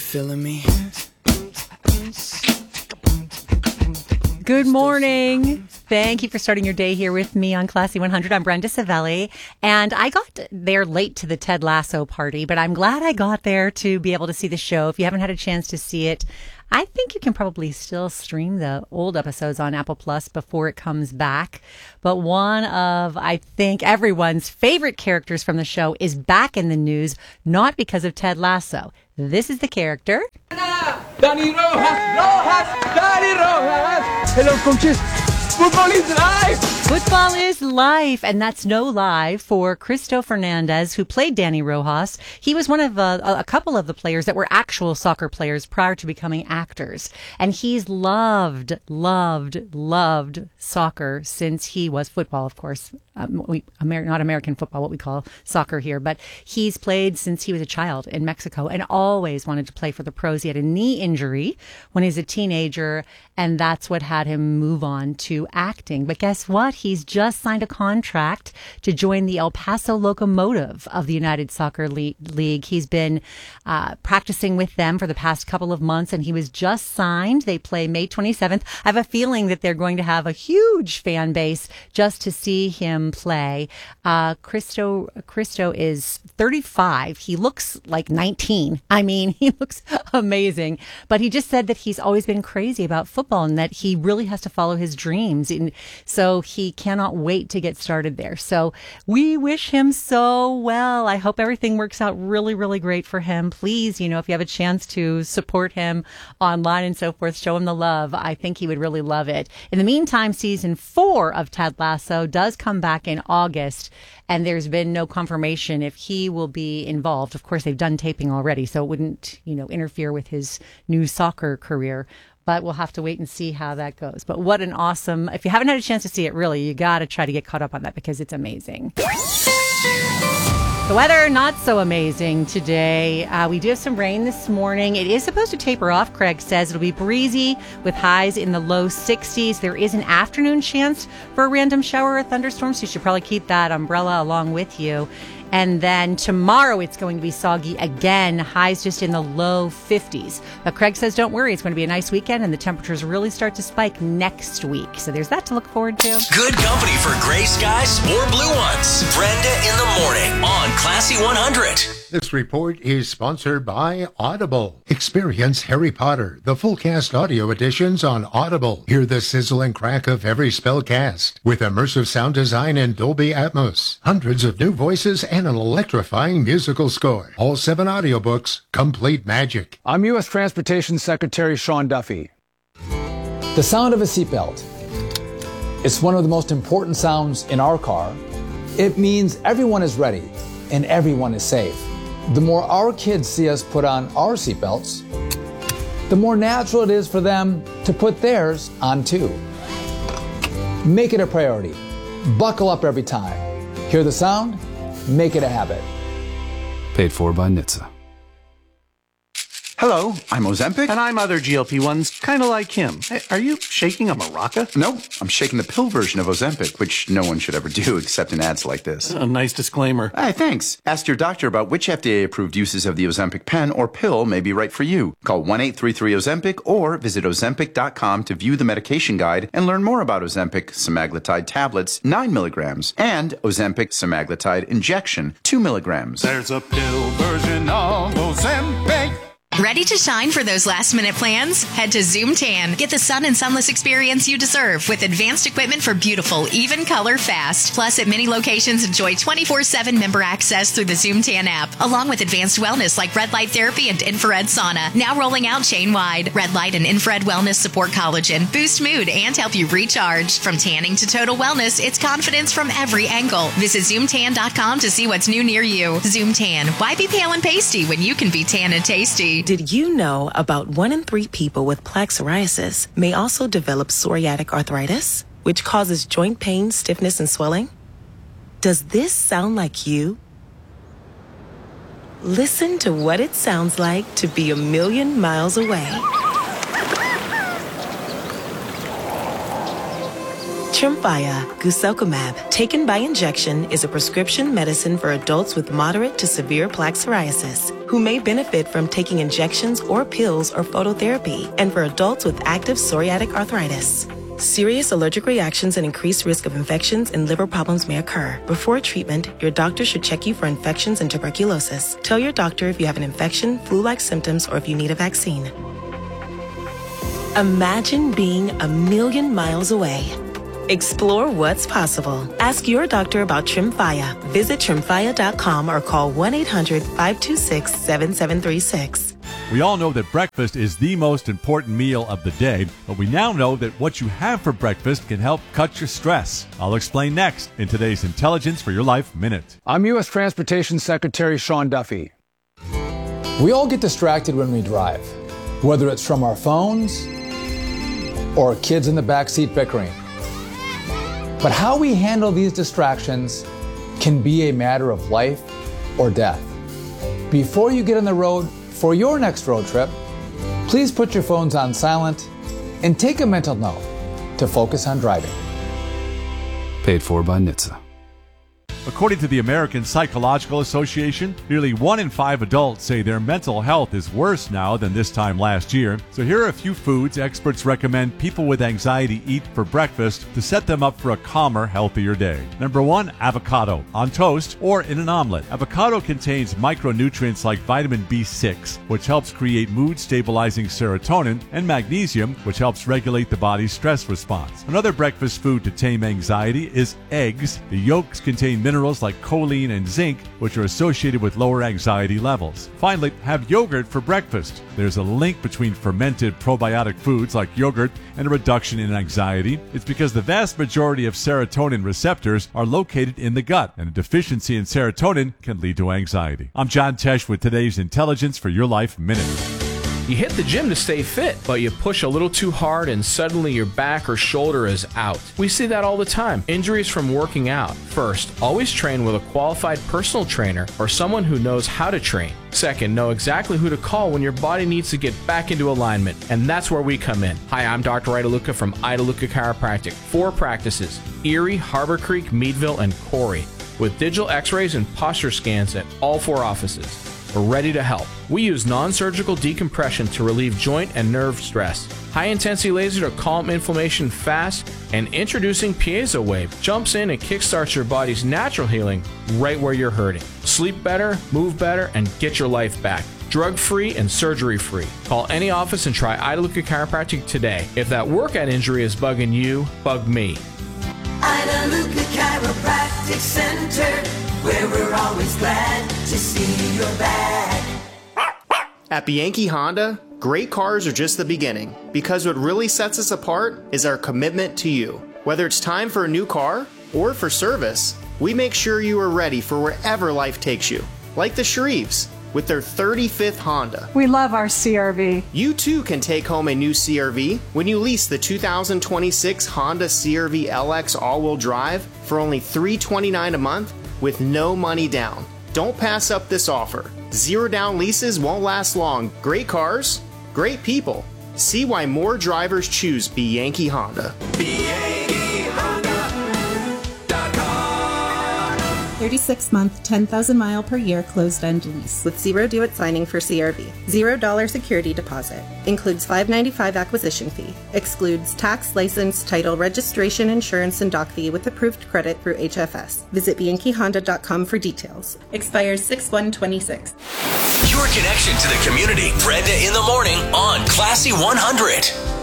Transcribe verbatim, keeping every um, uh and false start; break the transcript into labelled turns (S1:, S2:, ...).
S1: feeling me?
S2: Good morning. Thank you for starting your day here with me on Classy one hundred. I'm Brenda Savelli, and I got there late to the Ted Lasso party, but I'm glad I got there to be able to see the show. If you haven't had a chance to see it, I think you can probably still stream the old episodes on Apple Plus before it comes back. But one of, I think, everyone's favorite characters from the show is back in the news, not because of Ted Lasso. This is the character.
S3: Dani Rojas! Rojas! Dani Rojas! Hello, coaches. Football is life!
S2: Football is life, and that's no lie for Cristo Fernandez, who played Danny Rojas. He was one of uh, a couple of the players that were actual soccer players prior to becoming actors. And he's loved, loved, loved soccer since he was football, of course. Um, we, Amer- not American football, what we call soccer here. But he's played since he was a child in Mexico and always wanted to play for the pros. He had a knee injury when he was a teenager, and that's what had him move on to acting. But guess what? He's just signed a contract to join the El Paso Locomotive of the United Soccer Le- League. He's been uh, practicing with them for the past couple of months, and he was just signed. They play May twenty-seventh. I have a feeling that they're going to have a huge fan base just to see him play. Uh, Cristo, Cristo is thirty-five. He looks like nineteen. I mean, he looks amazing. But he just said that he's always been crazy about football and that he really has to follow his dreams. And so he cannot wait to get started there. So we wish him so well. I hope everything works out really, really great for him. Please, you know, if you have a chance to support him online and so forth, show him the love. I think he would really love it. In the meantime, season four of Ted Lasso does come back in August, and there's been no confirmation if he will be involved. Of course, they've done taping already, so it wouldn't, you know, interfere with his new soccer career. But we'll have to wait and see how that goes. But what an awesome, if you haven't had a chance to see it, really, you got to try to get caught up on that because it's amazing. The weather, not so amazing today. Uh, we do have some rain this morning. It is supposed to taper off, Craig says. It'll be breezy with highs in the low sixties. There is an afternoon chance for a random shower or thunderstorm, so you should probably keep that umbrella along with you. And then tomorrow it's going to be soggy again, highs just in the low fifties. But Craig says, don't worry, it's going to be a nice weekend and the temperatures really start to spike next week. So there's that to look forward to.
S4: Good company for gray skies or blue ones. Brenda in the morning on Classy one hundred.
S5: This report is sponsored by Audible. Experience Harry Potter, the full cast audio editions on Audible. Hear the sizzle and crack of every spell cast with immersive sound design and Dolby Atmos. Hundreds of new voices and an electrifying musical score. All seven audiobooks, complete magic.
S6: I'm U S Transportation Secretary Sean Duffy. The sound of a seatbelt. It's one of the most important sounds in our car. It means everyone is ready and everyone is safe. The more our kids see us put on our seatbelts, the more natural it is for them to put theirs on too. Make it a priority. Buckle up every time. Hear the sound? Make it a habit.
S7: Paid for by N H T S A.
S8: Hello, I'm Ozempic.
S9: And I'm other G L P ones, kind of like him. Hey, are you shaking a maraca?
S8: No, I'm shaking the pill version of Ozempic, which no one should ever do except in ads like this.
S9: A nice disclaimer.
S8: Hey, thanks. Ask your doctor about which F D A-approved uses of the Ozempic pen or pill may be right for you. Call one eight three three Ozempic or visit ozempic dot com to view the medication guide and learn more about Ozempic semaglutide tablets, nine milligrams, and Ozempic semaglutide injection, two milligrams.
S3: There's a pill version of Ozempic.
S10: Ready to shine for those last-minute plans? Head to Zoom Tan. Get the sun and sunless experience you deserve with advanced equipment for beautiful, even color fast. Plus, at many locations, enjoy twenty-four seven member access through the Zoom Tan app, along with advanced wellness like red light therapy and infrared sauna. Now rolling out chain-wide. Red light and infrared wellness support collagen, boost mood, and help you recharge. From tanning to total wellness, it's confidence from every angle. Visit zoom tan dot com to see what's new near you. Zoom Tan. Why be pale and pasty when you can be tan and tasty?
S11: Did you know about one in three people with plaque psoriasis may also develop psoriatic arthritis, which causes joint pain, stiffness, and swelling? Does this sound like you? Listen to what it sounds like to be a million miles away. Tremfya guselkumab, taken by injection, is a prescription medicine for adults with moderate to severe plaque psoriasis who may benefit from taking injections or pills or phototherapy, and for adults with active psoriatic arthritis. Serious allergic reactions and increased risk of infections and liver problems may occur. Before treatment, your doctor should check you for infections and tuberculosis. Tell your doctor if you have an infection, flu-like symptoms, or if you need a vaccine. Imagine being a million miles away. Explore what's possible. Ask your doctor about Tremfya. Visit tremfya dot com or call one eight hundred, five two six, seven seven three six.
S1: We all know that breakfast is the most important meal of the day, but we now know that what you have for breakfast can help cut your stress. I'll explain next in today's Intelligence for Your Life Minute.
S6: I'm U S Transportation Secretary Sean Duffy. We all get distracted when we drive, whether it's from our phones or kids in the backseat bickering. But how we handle these distractions can be a matter of life or death. Before you get on the road for your next road trip, please put your phones on silent and take a mental note to focus on driving.
S7: Paid for by N H T S A.
S1: According to the American Psychological Association, nearly one in five adults say their mental health is worse now than this time last year. So here are a few foods experts recommend people with anxiety eat for breakfast to set them up for a calmer, healthier day. Number one, avocado, on toast or in an omelet. Avocado contains micronutrients like vitamin B six, which helps create mood-stabilizing serotonin, and magnesium, which helps regulate the body's stress response. Another breakfast food to tame anxiety is eggs. The yolks contain minerals Minerals like choline and zinc, which are associated with lower anxiety levels. Finally, have yogurt for breakfast. There's a link between fermented probiotic foods like yogurt and a reduction in anxiety. It's because the vast majority of serotonin receptors are located in the gut, and a deficiency in serotonin can lead to anxiety. I'm John Tesh with today's Intelligence for Your Life Minute.
S12: You hit the gym to stay fit, but you push a little too hard and suddenly your back or shoulder is out. We see that all the time. Injuries from working out. First, always train with a qualified personal trainer or someone who knows how to train. Second, know exactly who to call when your body needs to get back into alignment, and that's where we come in. Hi, I'm Doctor Ida Luca from Ida Luca Chiropractic. Four practices: Erie, Harbor Creek, Meadville, and Corey, with digital x-rays and posture scans at all four offices. We're ready to help. We use non-surgical decompression to relieve joint and nerve stress, high-intensity laser to calm inflammation fast, and introducing Piezo Wave jumps in and kickstarts your body's natural healing right where you're hurting. Sleep better, move better, and get your life back. Drug-free and surgery-free. Call any office and try Ida Luca Chiropractic today. If that workout injury is bugging you, bug me.
S13: Ida Luca Chiropractic Center, where we're always glad to see you're back.
S14: At Bianchi Honda, great cars are just the beginning, because what really sets us apart is our commitment to you. Whether it's time for a new car or for service, we make sure you are ready for wherever life takes you. Like the Shreves, with their thirty-fifth Honda.
S15: We love our C R V.
S14: You too can take home a new C R V when you lease the two thousand twenty-six Honda C R V L X all-wheel drive for only three hundred twenty-nine dollars a month with no money down. Don't pass up this offer. Zero down leases won't last long. Great cars, great people. See why more drivers choose Bianchi Honda.
S16: thirty-six month, ten thousand mile per year closed-end lease. With zero due at signing for C R V. zero dollars security deposit. Includes five dollars and ninety-five cents acquisition fee. Excludes tax, license, title, registration, insurance, and dock fee with approved credit through H F S. Visit bianchi honda dot com for details. Expires six one twenty-six.
S4: Your connection to the community. Brenda in the morning on Classy one hundred.